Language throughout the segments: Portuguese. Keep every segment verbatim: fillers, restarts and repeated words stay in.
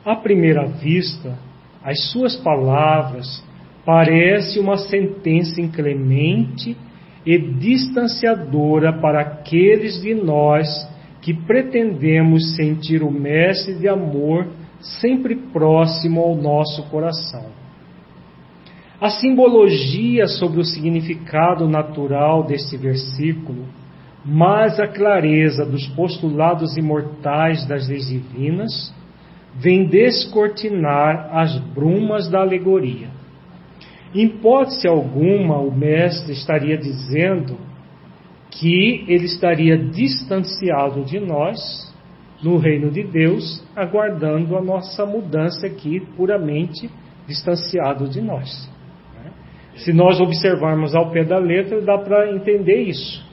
À primeira vista, as suas palavras parecem uma sentença inclemente e distanciadora para aqueles de nós que pretendemos sentir o Mestre de amor sempre próximo ao nosso coração. A simbologia sobre o significado natural deste versículo, mais a clareza dos postulados imortais das leis divinas, vem descortinar as brumas da alegoria. Em hipótese alguma, o Mestre estaria dizendo que ele estaria distanciado de nós, no reino de Deus, aguardando a nossa mudança aqui, puramente distanciado de nós. Se nós observarmos ao pé da letra, dá para entender isso.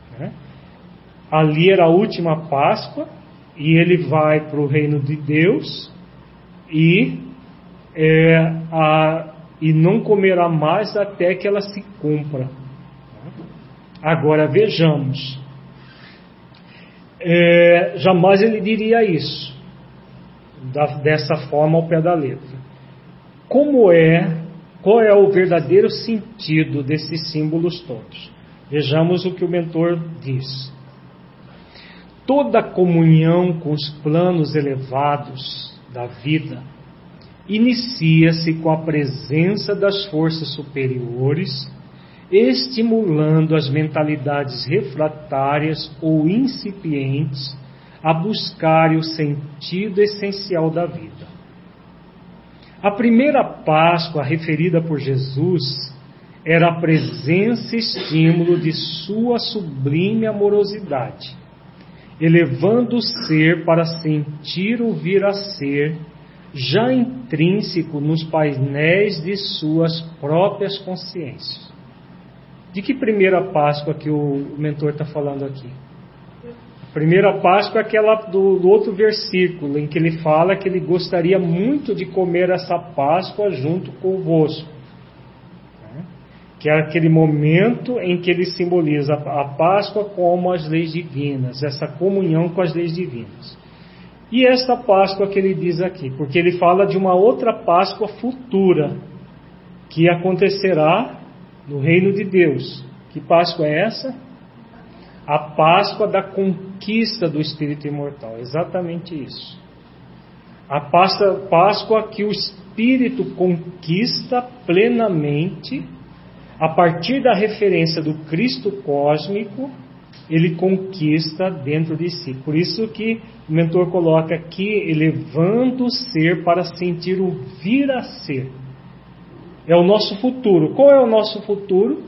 Ali era a última Páscoa, e ele vai para o reino de Deus, e, é, a, e não comerá mais até que ela se cumpra. Agora vejamos, é, jamais ele diria isso, da, dessa forma ao pé da letra. Como é, qual é o verdadeiro sentido desses símbolos todos? Vejamos o que o mentor diz. Toda comunhão com os planos elevados da vida inicia-se com a presença das forças superiores, estimulando as mentalidades refratárias ou incipientes a buscarem o sentido essencial da vida. A primeira Páscoa referida por Jesus era a presença e estímulo de sua sublime amorosidade, elevando o ser para sentir o vir a ser, já intrínseco nos painéis de suas próprias consciências. De que primeira Páscoa que o mentor está falando aqui? A primeira Páscoa é aquela do, do outro versículo, em que ele fala que ele gostaria muito de comer essa Páscoa junto convosco. Que é aquele momento em que ele simboliza a Páscoa como as leis divinas, essa comunhão com as leis divinas. E esta Páscoa que ele diz aqui, porque ele fala de uma outra Páscoa futura, que acontecerá no reino de Deus. Que Páscoa é essa? A Páscoa da conquista do Espírito imortal, exatamente isso. A Páscoa, Páscoa que o Espírito conquista plenamente. A partir da referência do Cristo cósmico, ele conquista dentro de si. Por isso que o mentor coloca aqui, elevando o ser para sentir o vir a ser. É o nosso futuro. Qual é o nosso futuro?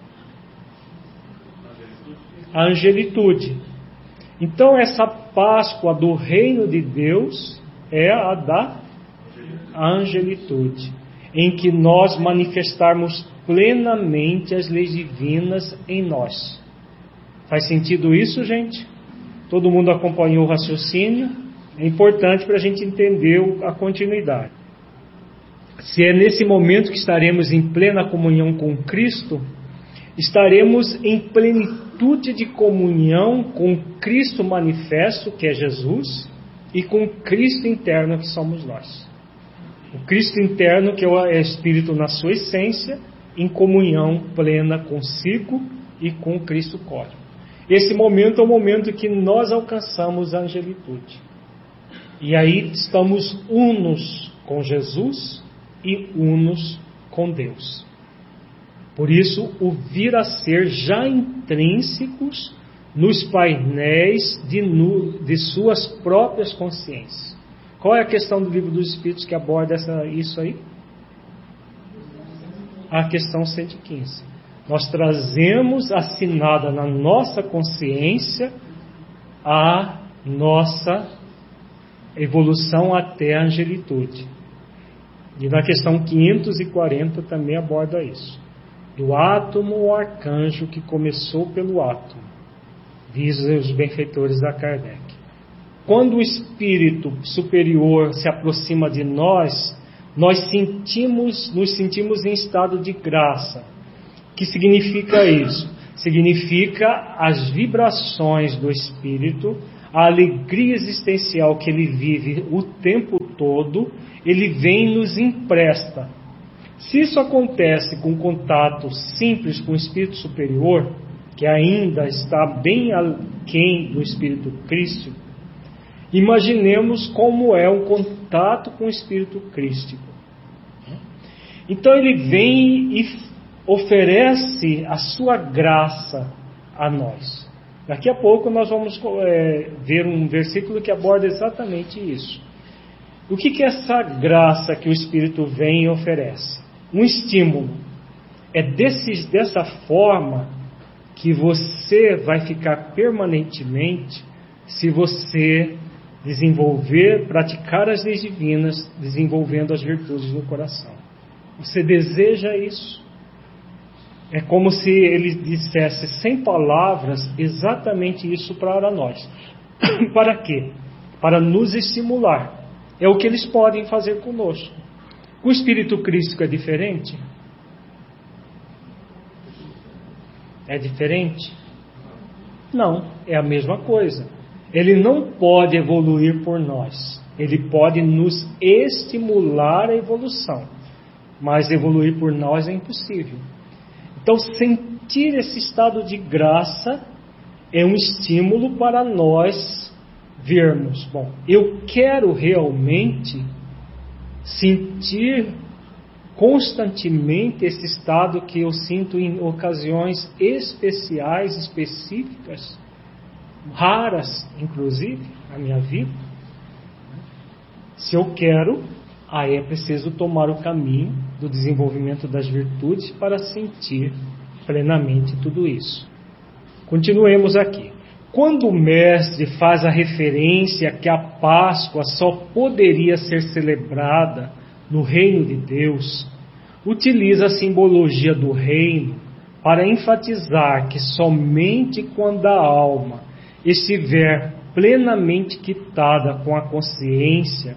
A angelitude. Então essa Páscoa do reino de Deus é a da angelitude, em que nós manifestarmos plenamente as leis divinas em nós. Faz sentido isso, gente? Todo mundo acompanhou o raciocínio? É importante para a gente entender a continuidade. Se é nesse momento que estaremos em plena comunhão com Cristo, estaremos em plenitude de comunhão com Cristo manifesto, que é Jesus, e com Cristo interno, que somos nós. O Cristo interno, que é o Espírito na sua essência, em comunhão plena consigo e com Cristo cósmico. Esse momento é o momento que nós alcançamos a angelitude. E aí estamos unos com Jesus e unos com Deus. Por isso, o vir a ser já intrínsecos nos painéis de, nu, de suas próprias consciências. Qual é a questão do Livro dos Espíritos que aborda essa, isso aí? A questão cento e quinze. Nós trazemos assinada na nossa consciência a nossa evolução até a angelitude. E na questão quinhentos e quarenta também aborda isso. Do átomo ao arcanjo que começou pelo átomo, dizem os benfeitores da Kardec. Quando o espírito superior se aproxima de nós, nós sentimos, nos sentimos em estado de graça. O que significa isso? Significa as vibrações do espírito a alegria existencial que ele vive o tempo todo, ele vem e nos empresta. Se isso acontece com contato simples com o Espírito Superior, que ainda está bem aquém do Espírito Crístico, imaginemos como é um contato com o Espírito Crístico. Então ele vem e oferece a sua graça a nós. Daqui a pouco nós vamos é, ver um versículo que aborda exatamente isso. O que, que é essa graça que o Espírito vem e oferece? Um estímulo. É desse, dessa forma que você vai ficar permanentemente se você desenvolver, praticar as leis divinas, desenvolvendo as virtudes no coração. Você deseja isso? É como se ele dissesse sem palavras exatamente isso para nós. Para quê? Para nos estimular. É o que eles podem fazer conosco. O Espírito Crístico é diferente? É diferente? Não, é a mesma coisa. Ele não pode evoluir por nós. Ele pode nos estimular a evolução. Mas evoluir por nós é impossível. Então, sentir esse estado de graça é um estímulo para nós vermos, bom, eu quero realmente sentir constantemente esse estado que eu sinto em ocasiões especiais, específicas, raras, inclusive, na minha vida. Se eu quero, aí é preciso tomar o caminho do desenvolvimento das virtudes para sentir plenamente tudo isso. Continuemos aqui. Quando o mestre faz a referência que a Páscoa só poderia ser celebrada no reino de Deus, utiliza a simbologia do reino para enfatizar que somente quando a alma estiver plenamente quitada com a consciência,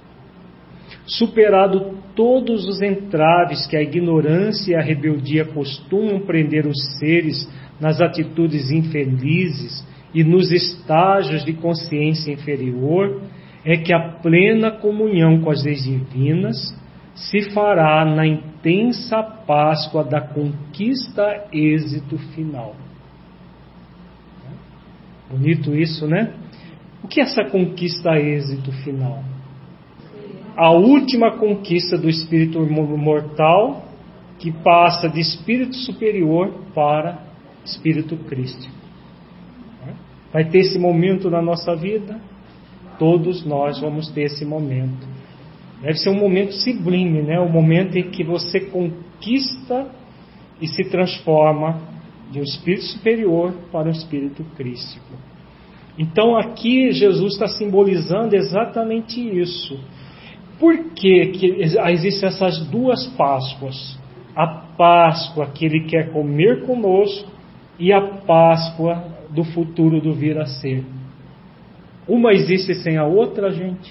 superado todos os entraves que a ignorância e a rebeldia costumam prender os seres nas atitudes infelizes e nos estágios de consciência inferior, é que a plena comunhão com as leis divinas se fará na intensa Páscoa da conquista êxito final. Bonito isso, né? O que é essa conquista êxito final? A última conquista do espírito mortal, que passa de espírito superior para espírito crístico. Vai ter esse momento na nossa vida? Todos nós vamos ter esse momento. Deve ser um momento sublime, né? O momento em que você conquista e se transforma de um espírito superior para um espírito crístico. Então aqui Jesus está simbolizando exatamente isso. Por que, que existem essas duas Páscoas? A Páscoa que Ele quer comer conosco e a Páscoa do futuro do vir a ser. Uma existe sem a outra, gente?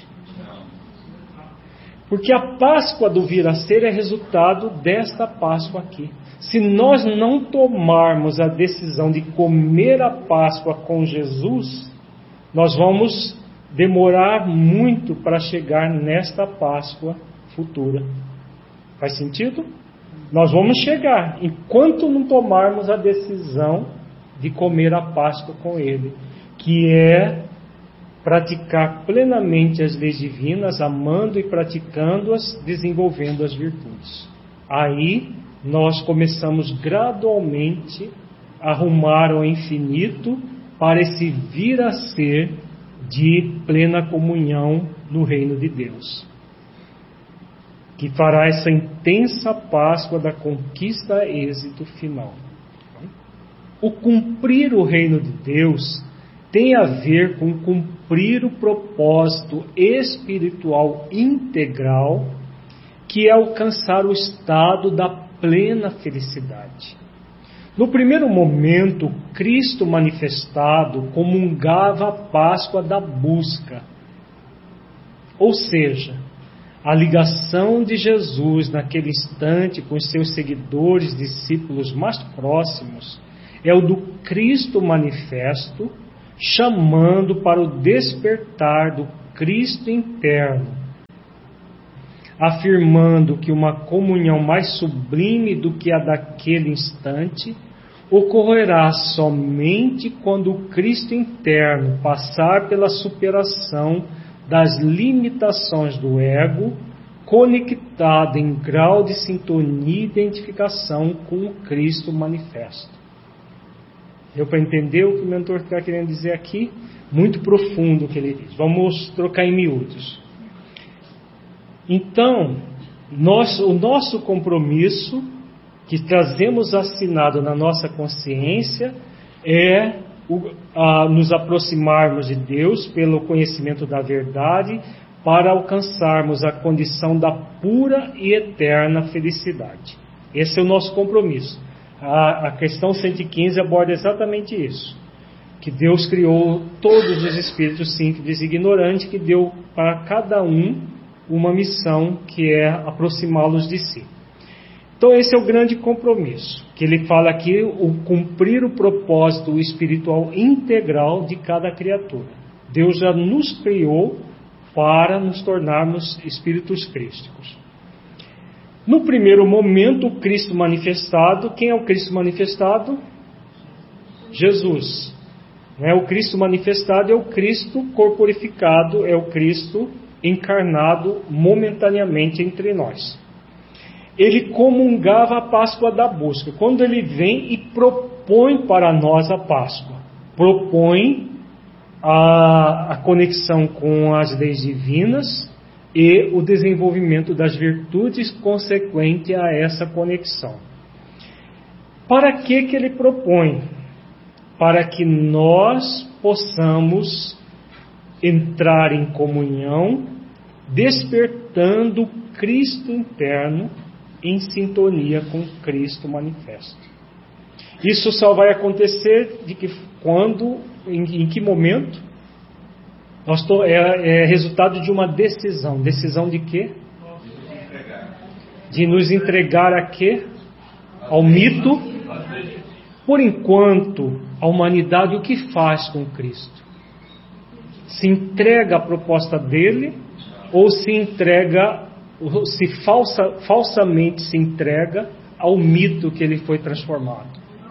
Porque a Páscoa do vir a ser é resultado desta Páscoa aqui. Se nós não tomarmos a decisão de comer a Páscoa com Jesus, nós vamos demorar muito para chegar nesta Páscoa futura. Faz sentido? Nós vamos chegar, enquanto não tomarmos a decisão de comer a Páscoa com Ele, que é praticar plenamente as leis divinas, amando e praticando-as, desenvolvendo as virtudes. Aí nós começamos gradualmente a rumar ao infinito para esse vir a ser de plena comunhão no reino de Deus, que fará essa intensa Páscoa da conquista êxito final. O cumprir o reino de Deus tem a ver com cumprir o propósito espiritual integral, que é alcançar o estado da plena felicidade. No primeiro momento, Cristo manifestado comungava a Páscoa da busca, ou seja, a ligação de Jesus naquele instante com os seus seguidores, discípulos mais próximos, é o do Cristo manifesto, chamando para o despertar do Cristo interno, afirmando que uma comunhão mais sublime do que a daquele instante ocorrerá somente quando o Cristo interno passar pela superação das limitações do ego, conectado em grau de sintonia e identificação com o Cristo manifesto. Deu para entender o que o mentor está querendo dizer aqui? Muito profundo o que ele diz. Vamos trocar em miúdos. Então, nós, o nosso compromisso que trazemos assinado na nossa consciência é o, a, nos aproximarmos de Deus pelo conhecimento da verdade para alcançarmos a condição da pura e eterna felicidade. Esse é o nosso compromisso. A, a questão cento e quinze aborda exatamente isso. Que Deus criou todos os espíritos simples e ignorantes, que deu para cada um uma missão que é aproximá-los de si. Então esse é o grande compromisso, que ele fala aqui, o cumprir o propósito espiritual integral de cada criatura. Deus já nos criou para nos tornarmos espíritos crísticos. No primeiro momento, o Cristo manifestado, quem é o Cristo manifestado? Jesus. Não é? O Cristo manifestado é o Cristo corporificado, é o Cristo encarnado momentaneamente entre nós. Ele comungava a Páscoa da busca. Quando ele vem e propõe para nós a Páscoa, propõe a, a conexão com as leis divinas e o desenvolvimento das virtudes consequente a essa conexão. Para que que ele propõe? Para que nós possamos entrar em comunhão, despertando o Cristo interno em sintonia com o Cristo manifesto. Isso só vai acontecer de que quando, em, em que momento? Nós to, é, é resultado de uma decisão. Decisão de quê? De nos entregar a quê? Ao mito. Por enquanto, a humanidade o que faz com Cristo? Se entrega à proposta dele ou se entrega, ou se falsa, falsamente se entrega ao mito que ele foi transformado?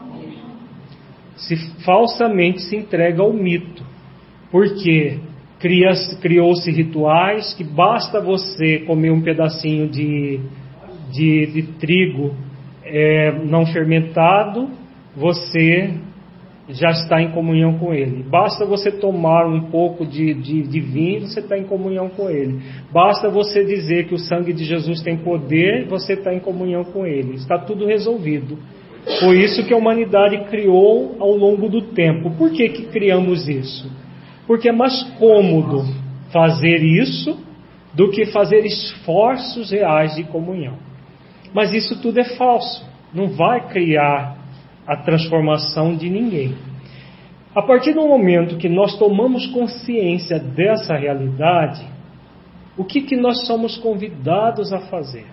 Se falsamente se entrega ao mito, porque criou-se rituais que basta você comer um pedacinho de, de, de trigo é, não fermentado, você já está em comunhão com ele. Basta você tomar um pouco de, de, de vinho, você está em comunhão com ele. Basta você dizer que o sangue de Jesus tem poder, você está em comunhão com ele. Está tudo resolvido. Foi isso que a humanidade criou ao longo do tempo. Por que que criamos isso? Porque é mais cômodo fazer isso do que fazer esforços reais de comunhão. Mas isso tudo é falso. Não vai criar a transformação de ninguém. A partir do momento que nós tomamos consciência dessa realidade, o que que nós somos convidados a fazer?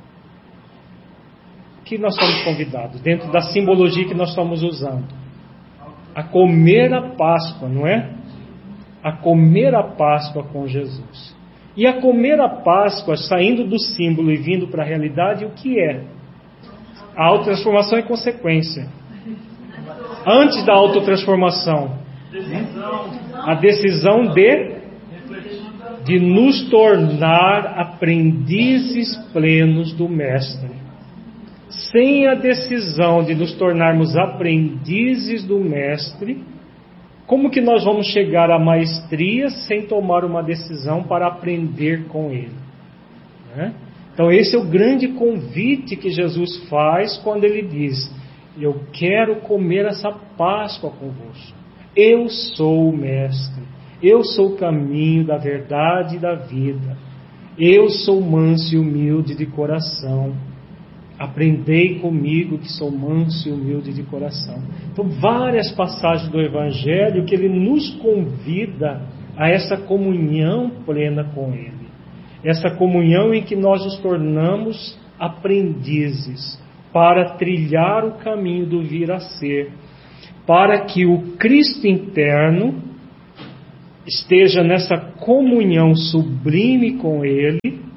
O que nós somos convidados, dentro da simbologia que nós estamos usando? A comer a Páscoa, não é? A comer a Páscoa com Jesus. E a comer a Páscoa, saindo do símbolo e vindo para a realidade, o que é? A autotransformação é consequência. Antes da autotransformação, a decisão de, de nos tornar aprendizes plenos do Mestre. Sem a decisão de nos tornarmos aprendizes do Mestre, como que nós vamos chegar à maestria sem tomar uma decisão para aprender com Ele? Né? Então esse é o grande convite que Jesus faz quando Ele diz: eu quero comer essa Páscoa convosco. Eu sou o Mestre. Eu sou o caminho da verdade e da vida. Eu sou manso e humilde de coração. Aprendei comigo que sou manso e humilde de coração. Então, várias passagens do Evangelho que ele nos convida a essa comunhão plena com Ele. Essa comunhão em que nós nos tornamos aprendizes para trilhar o caminho do vir a ser. para que o Cristo interno esteja nessa comunhão sublime com Ele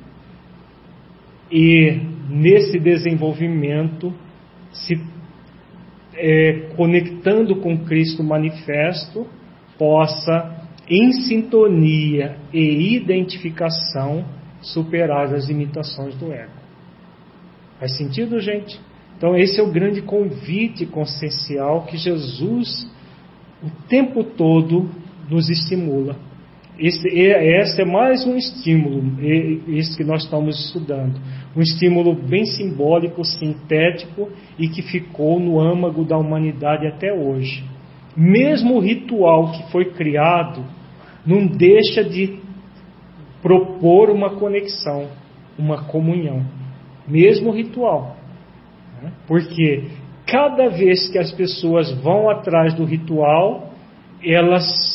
e nesse desenvolvimento se é, conectando com Cristo manifesto, possa em sintonia e identificação superar as limitações do ego. Faz sentido, gente? Então esse é o grande convite consciencial que Jesus o tempo todo nos estimula. Esse, esse é mais um estímulo, esse que nós estamos estudando. Um estímulo bem simbólico, sintético e que ficou no âmago da humanidade até hoje. Mesmo o ritual que foi criado não deixa de propor uma conexão, uma comunhão. Mesmo o ritual. Porque cada vez que as pessoas vão atrás do ritual, elas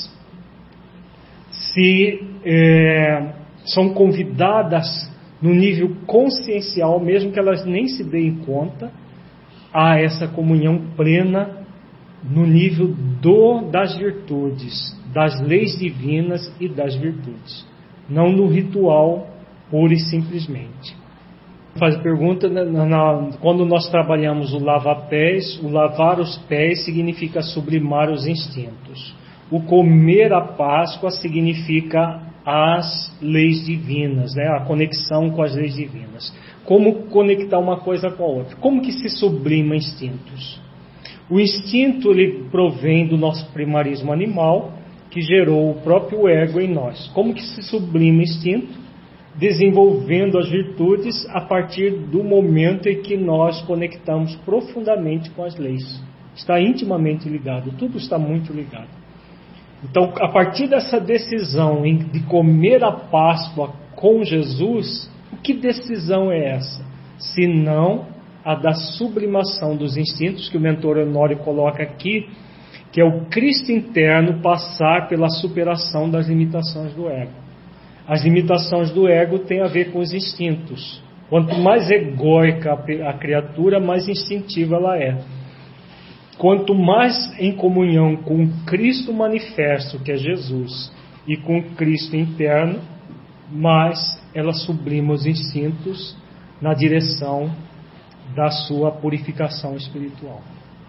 se é, são convidadas no nível consciencial, mesmo que elas nem se deem conta, a essa comunhão plena no nível do, das virtudes, das leis divinas e das virtudes, não no ritual pura e simplesmente. Faz pergunta, na, na, quando nós trabalhamos o lava-pés, o lavar os pés significa sublimar os instintos. O comer a Páscoa significa as leis divinas, né? A conexão com as leis divinas. Como conectar uma coisa com a outra? Como que se sublima instintos? O instinto ele provém do nosso primarismo animal, que gerou o próprio ego em nós. Como que se sublima instinto? Desenvolvendo as virtudes a partir do momento em que nós conectamos profundamente com as leis. Está intimamente ligado, tudo está muito ligado. Então, a partir dessa decisão de comer a Páscoa com Jesus, que decisão é essa? Se não a da sublimação dos instintos, que o mentor Honório coloca aqui, que é o Cristo interno passar pela superação das limitações do ego. As limitações do ego têm a ver com os instintos. Quanto mais egóica a criatura, mais instintiva ela é. Quanto mais em comunhão com o Cristo manifesto, que é Jesus, e com o Cristo interno, mais ela sublima os instintos na direção da sua purificação espiritual.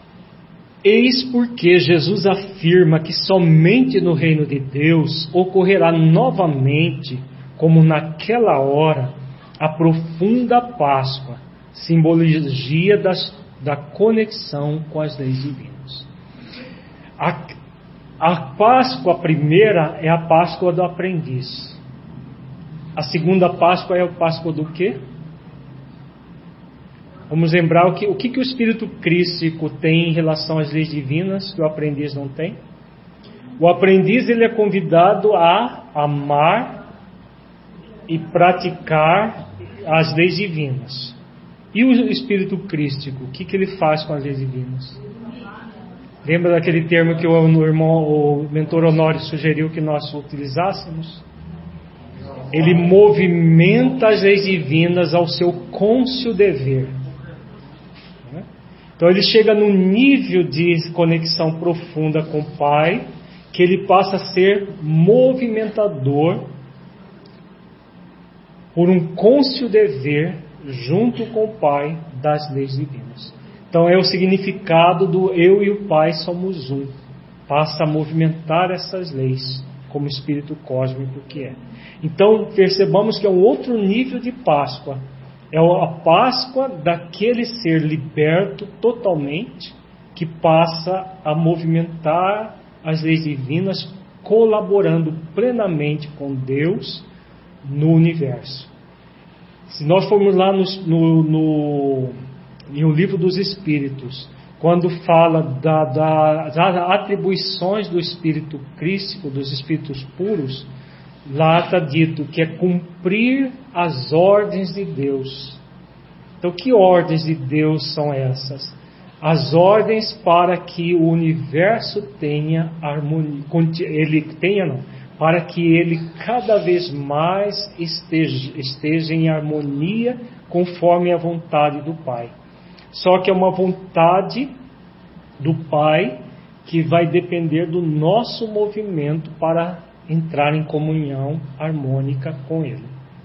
Eis porque Jesus afirma que somente no reino de Deus ocorrerá novamente, como naquela hora, a profunda Páscoa, simbologia das da conexão com as leis divinas. A, a Páscoa primeira é a Páscoa do aprendiz. A segunda Páscoa é a Páscoa do quê? Vamos lembrar o que o, que, que o Espírito Crístico tem em relação às leis divinas que o aprendiz não tem? O aprendiz ele é convidado a amar e praticar as leis divinas. E o Espírito Crístico, o que, que ele faz com as leis divinas? Lembra daquele termo que o, irmão, o mentor Honório sugeriu que nós utilizássemos? Ele movimenta as leis divinas ao seu cônscio dever. Então ele chega num nível de conexão profunda com o Pai, que ele passa a ser movimentador por um cônscio dever junto com o Pai das leis divinas. Então é o significado do eu e o Pai somos um. Passa a movimentar essas leis como espírito cósmico que é. Então percebamos que é um outro nível de Páscoa. É a Páscoa daquele ser liberto totalmente, que passa a movimentar as leis divinas, colaborando plenamente com Deus no universo. Se nós formos lá no, no, no, no Livro dos Espíritos, quando fala da, da, das atribuições do Espírito Crístico, dos Espíritos puros, lá está dito que é cumprir as ordens de Deus. Então, que ordens de Deus são essas? As ordens para que o universo tenha harmonia, ele tenha não, para que ele cada vez mais esteja, esteja em harmonia conforme a vontade do Pai. Só que é uma vontade do Pai que vai depender do nosso movimento para entrar em comunhão harmônica com Ele.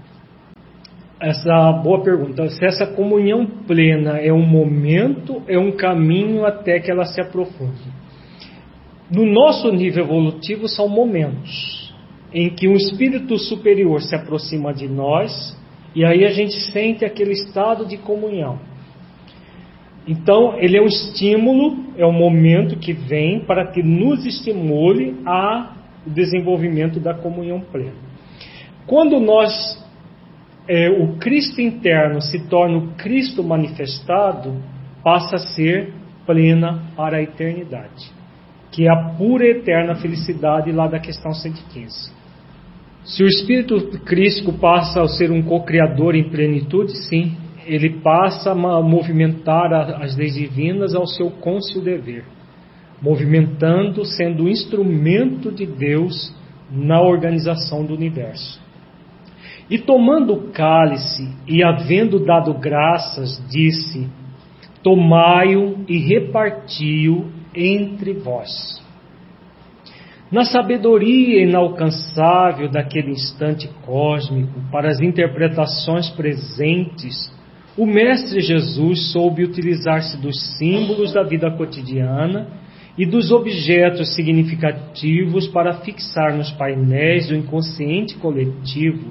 Essa boa pergunta. Se essa comunhão plena é um momento, é um caminho até que ela se aprofunde. No nosso nível evolutivo são momentos em que um espírito superior se aproxima de nós e aí a gente sente aquele estado de comunhão. Então, ele é um estímulo, é um momento que vem para que nos estimule ao desenvolvimento da comunhão plena. Quando nós, é, o Cristo interno se torna o Cristo manifestado, passa a ser plena para a eternidade, que é a pura e eterna felicidade lá da questão cento e quinze. Se o Espírito Cristo passa a ser um co-criador em plenitude, sim, ele passa a movimentar as leis divinas ao seu cônscio dever, movimentando, sendo um instrumento de Deus na organização do universo. E tomando o cálice e havendo dado graças, disse: tomai-o e reparti-o entre vós. Na sabedoria inalcançável daquele instante cósmico, para as interpretações presentes, o Mestre Jesus soube utilizar-se dos símbolos da vida cotidiana e dos objetos significativos para fixar nos painéis do inconsciente coletivo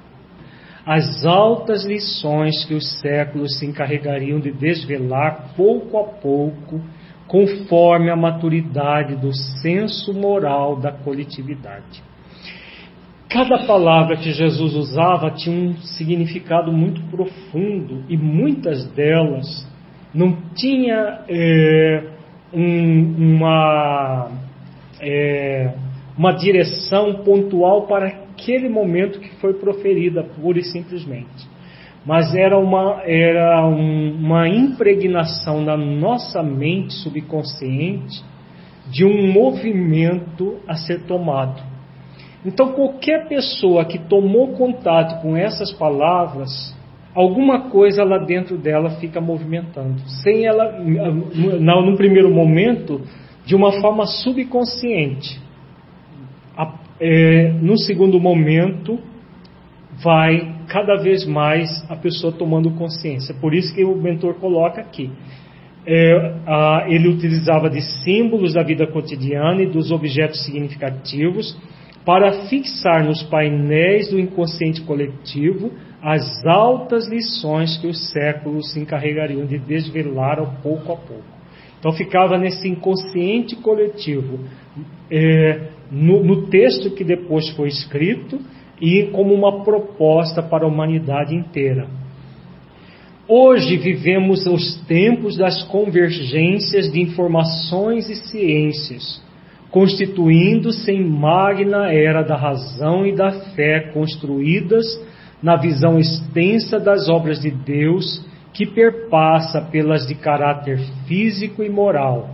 as altas lições que os séculos se encarregariam de desvelar pouco a pouco, conforme a maturidade do senso moral da coletividade. Cada palavra que Jesus usava tinha um significado muito profundo e muitas delas não tinha é, um, uma, é, uma direção pontual para aquele momento que foi proferida, pura e simplesmente. Mas era uma, era um, uma impregnação na nossa mente subconsciente de um movimento a ser tomado. Então, qualquer pessoa que tomou contato com essas palavras, alguma coisa lá dentro dela fica movimentando. Sem ela, no primeiro momento, de uma forma subconsciente. É, no segundo momento, vai cada vez mais a pessoa tomando consciência. Por isso que o mentor coloca aqui. É, a, ele utilizava de símbolos da vida cotidiana e dos objetos significativos para fixar nos painéis do inconsciente coletivo as altas lições que os séculos se encarregariam de desvelar ao pouco a pouco. Então ficava nesse inconsciente coletivo, é, no, no texto que depois foi escrito e como uma proposta para a humanidade inteira. Hoje vivemos os tempos das convergências de informações e ciências, constituindo-se em magna era da razão e da fé, construídas na visão extensa das obras de Deus, que perpassa pelas de caráter físico e moral.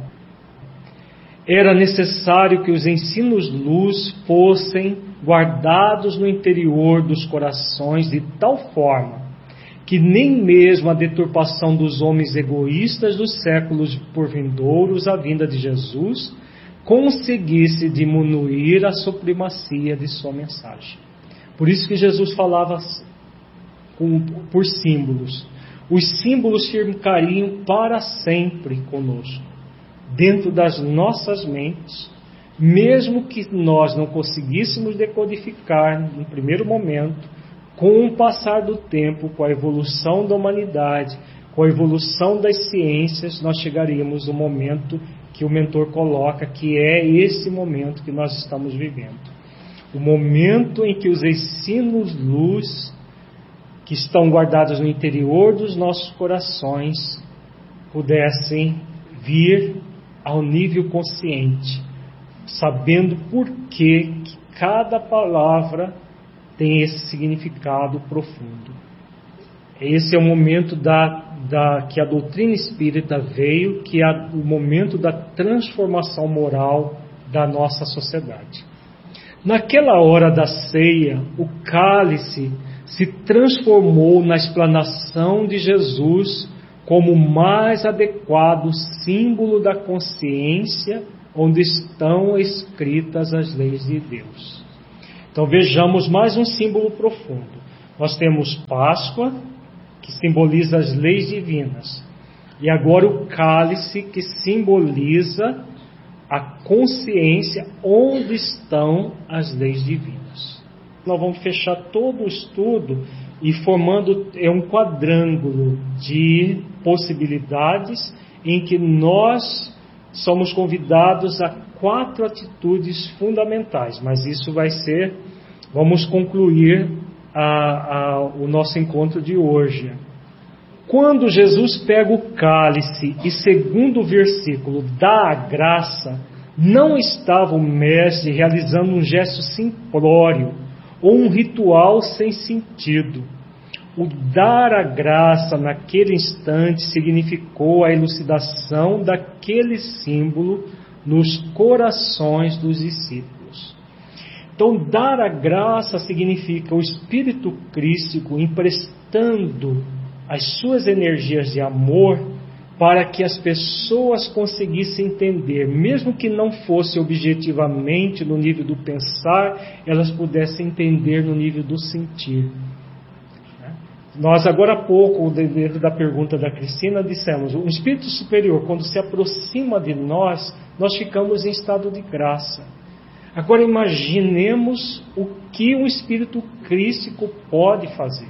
Era necessário que os ensinos-luz fossem guardados no interior dos corações de tal forma que nem mesmo a deturpação dos homens egoístas dos séculos por vindouros, a vinda de Jesus, conseguisse diminuir a supremacia de sua mensagem. Por isso que Jesus falava com, por símbolos. Os símbolos ficariam para sempre conosco, dentro das nossas mentes, mesmo que nós não conseguíssemos decodificar no primeiro momento. Com o passar do tempo, com a evolução da humanidade, com a evolução das ciências, nós chegaríamos no momento que o mentor coloca, que é esse momento que nós estamos vivendo. O momento em que os ensinos-luz, que estão guardados no interior dos nossos corações, pudessem vir ao nível consciente, sabendo por que que cada palavra tem esse significado profundo. Esse é o momento da, da, que a doutrina espírita veio, que é o momento da transformação moral da nossa sociedade. Naquela hora da ceia, o cálice se transformou na explanação de Jesus como o mais adequado símbolo da consciência onde estão escritas as leis de Deus. Então vejamos mais um símbolo profundo. Nós temos Páscoa, que simboliza as leis divinas, e agora o cálice, que simboliza a consciência onde estão as leis divinas. Nós vamos fechar todo o estudo e formando é um quadrângulo de possibilidades em que nós somos convidados a quatro atitudes fundamentais, mas isso vai ser, vamos concluir a, a, o nosso encontro de hoje. Quando Jesus pega o cálice e, segundo o versículo, dá a graça, não estava o mestre realizando um gesto simplório ou um ritual sem sentido. O dar a graça naquele instante significou a elucidação daquele símbolo nos corações dos discípulos. Então, dar a graça significa o Espírito Crístico emprestando as suas energias de amor para que as pessoas conseguissem entender, mesmo que não fosse objetivamente no nível do pensar, elas pudessem entender no nível do sentir. Nós agora há pouco, dentro da pergunta da Cristina, dissemos, o Espírito Superior, quando se aproxima de nós, nós ficamos em estado de graça. Agora imaginemos o que um Espírito Crístico pode fazer,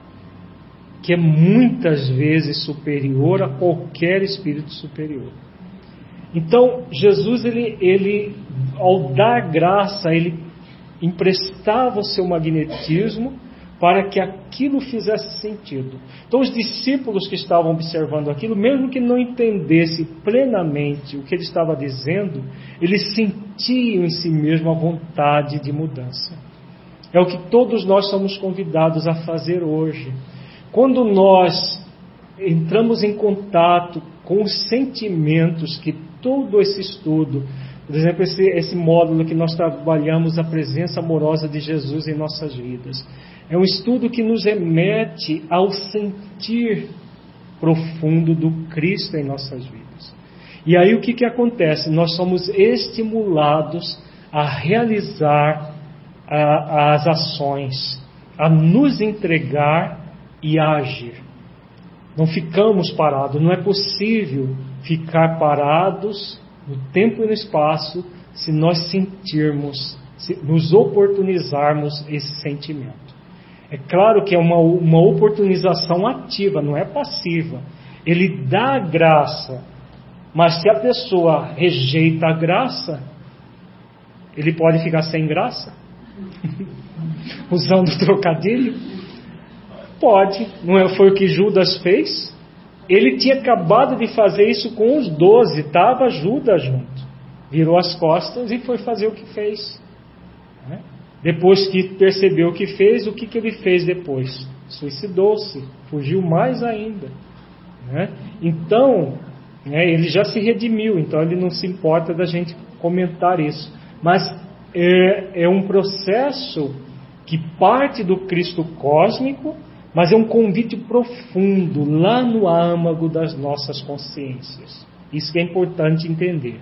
que é muitas vezes superior a qualquer Espírito superior. Então, Jesus, ele, ele, ao dar graça, ele emprestava o seu magnetismo para que aquilo fizesse sentido. Então os discípulos que estavam observando aquilo, mesmo que não entendessem plenamente o que ele estava dizendo, eles sentiam em si mesmo a vontade de mudança. É o que todos nós somos convidados a fazer hoje. Quando nós entramos em contato com os sentimentos que todo esse estudo, por exemplo, esse, esse módulo que nós trabalhamos, a presença amorosa de Jesus em nossas vidas, é um estudo que nos remete ao sentir profundo do Cristo em nossas vidas. E aí o que, que acontece? Nós somos estimulados a realizar a, as ações, a nos entregar e a agir. Não ficamos parados, não é possível ficar parados no tempo e no espaço se nós sentirmos, se nos oportunizarmos esse sentimento. É claro que é uma, uma oportunização ativa, não é passiva. Ele dá a graça, mas se a pessoa rejeita a graça, ele pode ficar sem graça? Usando o trocadilho? Pode. Não é, foi o que Judas fez? Ele tinha acabado de fazer isso com os doze, estava Judas junto. Virou as costas e foi fazer o que fez. Né? Depois que percebeu o que fez, o que, que ele fez depois? Suicidou-se, fugiu mais ainda. Né? Então, né, ele já se redimiu, então ele não se importa da gente comentar isso. Mas é, é um processo que parte do Cristo cósmico, mas é um convite profundo lá no âmago das nossas consciências. Isso que é importante entender.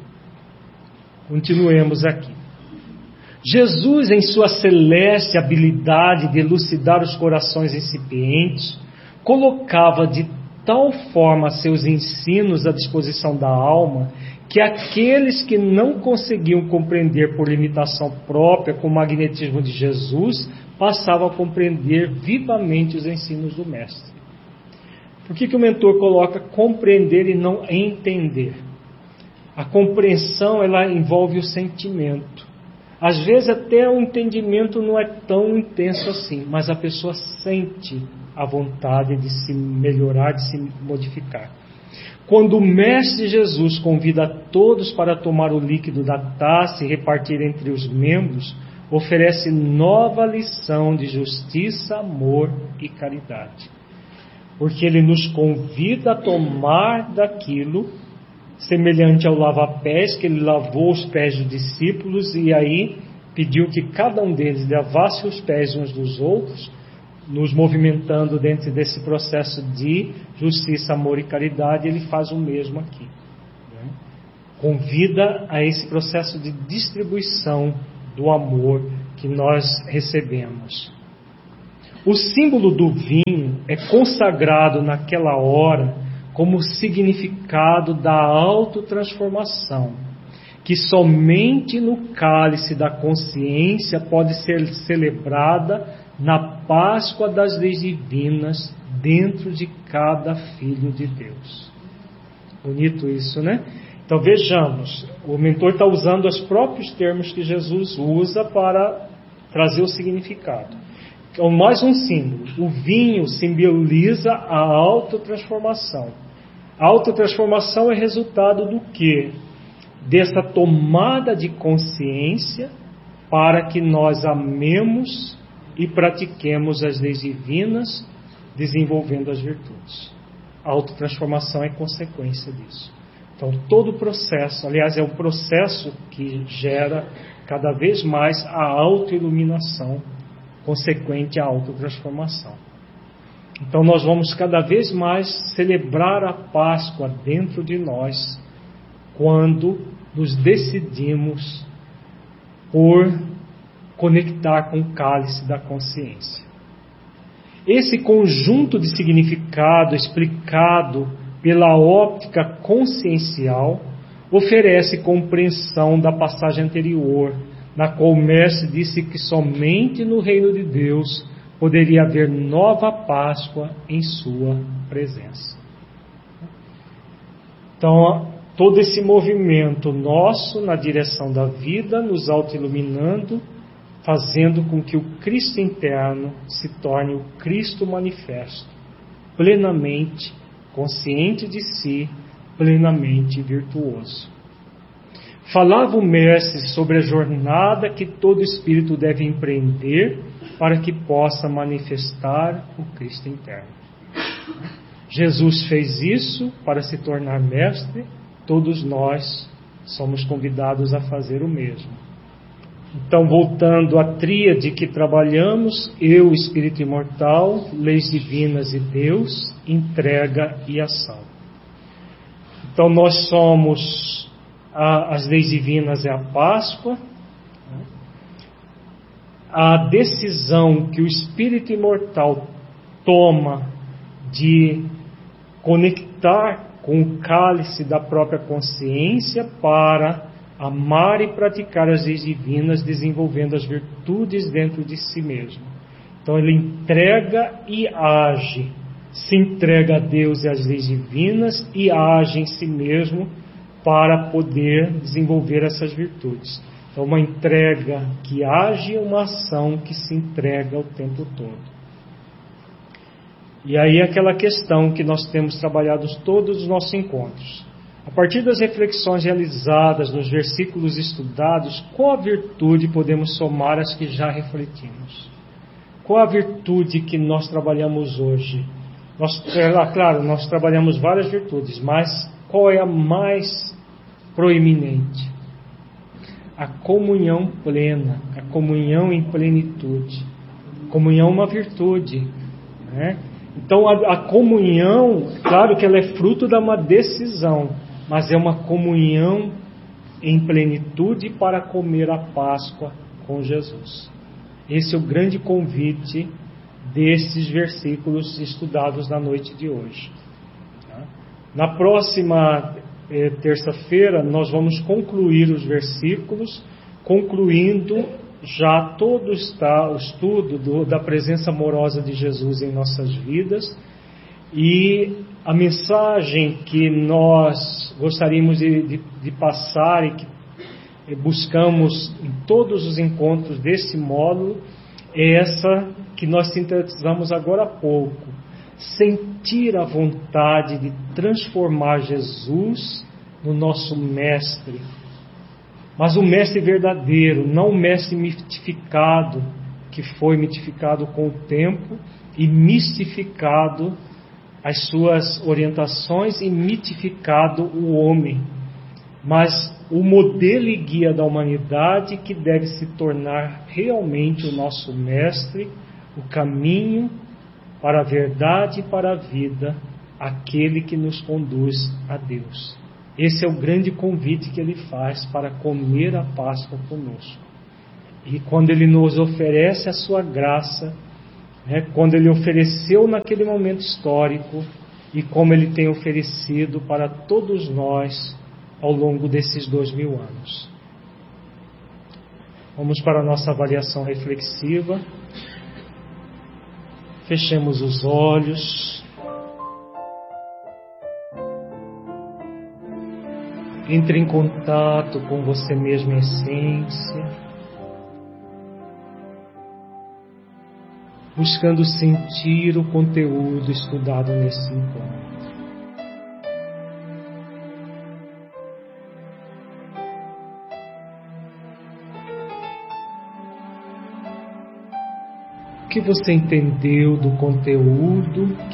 Continuemos aqui. Jesus, em sua celeste habilidade de elucidar os corações incipientes, colocava de tal forma seus ensinos à disposição da alma, que aqueles que não conseguiam compreender por limitação própria com o magnetismo de Jesus, passavam a compreender vivamente os ensinos do Mestre. Por que que o mentor coloca compreender e não entender? A compreensão, ela envolve o sentimento. Às vezes até o entendimento não é tão intenso assim, mas a pessoa sente a vontade de se melhorar, de se modificar. Quando o Mestre Jesus convida a todos para tomar o líquido da taça e repartir entre os membros, oferece nova lição de justiça, amor e caridade. Porque ele nos convida a tomar daquilo, semelhante ao lava-pés, que ele lavou os pés dos discípulos e aí pediu que cada um deles lavasse os pés uns dos outros, nos movimentando dentro desse processo de justiça, amor e caridade. Ele faz o mesmo aqui, né? convida a esse processo de distribuição do amor que nós recebemos. O símbolo do vinho é consagrado naquela hora como significado da autotransformação, que somente no cálice da consciência pode ser celebrada na Páscoa das leis divinas dentro de cada filho de Deus. Bonito isso, né? Então vejamos, o mentor está usando os próprios termos que Jesus usa para trazer o significado. Então, mais um símbolo. O vinho simboliza a autotransformação. A autotransformação é resultado do quê? Dessa tomada de consciência para que nós amemos e pratiquemos as leis divinas, desenvolvendo as virtudes. A autotransformação é consequência disso. Então, todo o processo, aliás, é o processo que gera cada vez mais a autoiluminação consequente à autotransformação. Então, nós vamos cada vez mais celebrar a Páscoa dentro de nós quando nos decidimos por conectar com o cálice da consciência. Esse conjunto de significado explicado pela óptica consciencial oferece compreensão da passagem anterior, na qual o Mestre disse que somente no reino de Deus poderia haver nova Páscoa em sua presença. Então, todo esse movimento nosso na direção da vida, nos autoiluminando, fazendo com que o Cristo interno se torne o Cristo manifesto, plenamente consciente de si, plenamente virtuoso. Falava o Mestre sobre a jornada que todo espírito deve empreender para que possa manifestar o Cristo interno. Jesus fez isso para se tornar mestre, todos nós somos convidados a fazer o mesmo. Então, voltando à tríade que trabalhamos, eu, espírito imortal, leis divinas e Deus, entrega e ação. Então, nós somos, a, as leis divinas é a Páscoa, a decisão que o espírito imortal toma de conectar com o cálice da própria consciência para amar e praticar as leis divinas, desenvolvendo as virtudes dentro de si mesmo. Então ele entrega e age, se entrega a Deus e às leis divinas e age em si mesmo para poder desenvolver essas virtudes. Então uma entrega que age e uma ação que se entrega o tempo todo. E aí aquela questão que nós temos trabalhado todos os nossos encontros. A partir das reflexões realizadas nos versículos estudados, qual a virtude podemos somar às que já refletimos? Qual a virtude que nós trabalhamos hoje? Nós, claro, nós trabalhamos várias virtudes, mas qual é a mais proeminente? A comunhão plena, a comunhão em plenitude. Comunhão é uma virtude, né? Então a, a comunhão, claro que ela é fruto de uma decisão, mas é uma comunhão em plenitude para comer a Páscoa com Jesus. Esse é o grande convite desses versículos estudados na noite de hoje. Na próxima eh, terça-feira nós vamos concluir os versículos, concluindo já todo está, o estudo do, da presença amorosa de Jesus em nossas vidas, e a mensagem que nós gostaríamos de, de, de passar e que buscamos em todos os encontros desse módulo é essa que nós sintetizamos agora há pouco: sentir a vontade de transformar Jesus no nosso mestre, mas o mestre verdadeiro, não o mestre mitificado, que foi mitificado com o tempo e mistificado as suas orientações e mitificado o homem, mas o modelo e guia da humanidade que deve se tornar realmente o nosso mestre, o caminho para a verdade e para a vida, aquele que nos conduz a Deus. Esse é o grande convite que Ele faz para comer a Páscoa conosco. E quando Ele nos oferece a sua graça, né, quando Ele ofereceu naquele momento histórico, e como Ele tem oferecido para todos nós ao longo desses dois mil anos. Vamos para a nossa avaliação reflexiva. Fechemos os olhos. Entre em contato com você mesmo em essência, buscando sentir o conteúdo estudado nesse encontro. O que você entendeu do conteúdo